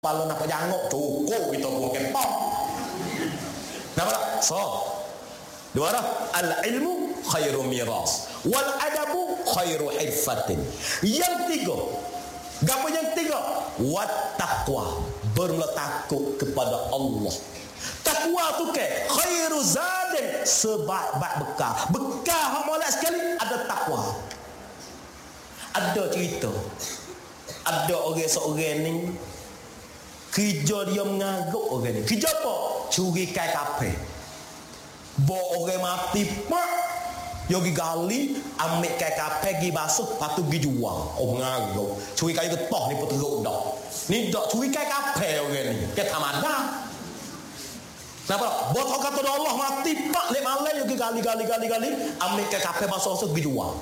Kalau nak jangok cukup itu pun kepok. Nampak tak? So, dua dah. Al-ilmu khairu miras wal adabu khairu hirfatin. Yang tiga. Gapo yang tiga? Wat taqwa. Bermula takut kepada Allah. Takwa tu ke khairu zadin, sebaik-baik bekal. Bekal hak molek sekali ada takwa. Ada cerita. Ada orang seorang ni kerja dia mengarut orang ni. Kerja apa? Curi kain kapal. Bawa orang mati pak, dia pergi gali, ambil kain kapal, pergi basuh, lepas tu pergi jual. Oh mengarut. Curi kain getah ni pun teruk dah. Ni dak curi kain kapal orang ni. Ke tamada. Kenapa? Botol kata Allah mati pak, lek malam dia pergi gali, ambil kain kapal basuh, pergi jual.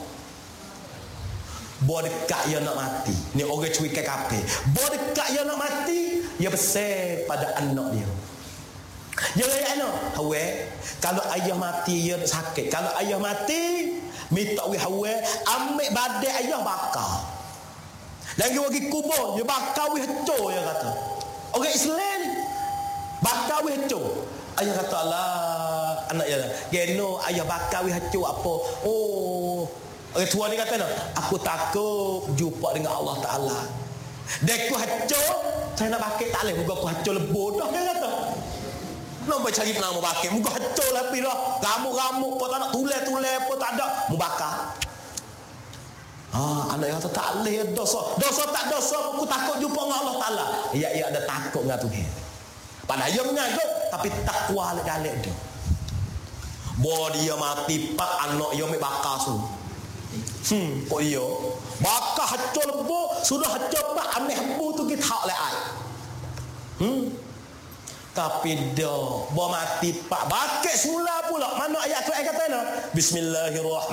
Bawa dekat dia nak mati. Ni orang curi kain kapal. Bawa dekat dia nak mati, dia pesan pada anak dia. Dia kata anak, hawe, kalau ayah mati dia sakit. Kalau ayah mati, minta we hawe, ambil badan ayah bakar. Dan dia pergi kubur, dia bakar we hancur dia kata. Orang Islam bakar we hancur. Ayah kata Allah, anak dia, geno ayah bakar we hancur apa? Oh, orang tua ni kata, aku takut jumpa dengan Allah Ta'ala. Dia aku hancur, saya nak pakai tak boleh. Muka aku hancur lebur dah, dia kata. Nampak cari nama pakai. Muka hancur lah dah. Ramuk-ramuk pun tak nak, tulai-tulai pun tak ada. Mu bakar. Anak yang kata tak boleh dosa. Dosa tak dosa, aku takut jumpa dengan Allah Ta'ala. Ya, ada takut dengan Tuhan. Padahal dia mengagut, tapi takwa lek-lek dia. Bawa dia mati, pak anak dia ambil bakar semua. Kok dia bakar hancur lebur, sudah hancur pak, ambil hembu tu kita hak oleh air. Tapi dia bawa mati pak, bakit semula pula. Mana ayat Quran kata ni? Bismillahirrahmanirrahim.